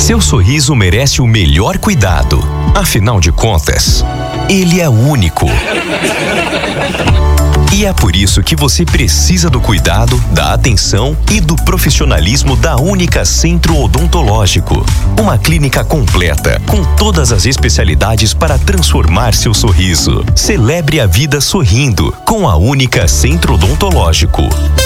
Seu sorriso merece o melhor cuidado. Afinal de contas, ele é único. E é por isso que você precisa do cuidado, da atenção e do profissionalismo da Única Centro Odontológico. Uma clínica completa, com todas as especialidades para transformar seu sorriso. Celebre a vida sorrindo com a Única Centro Odontológico.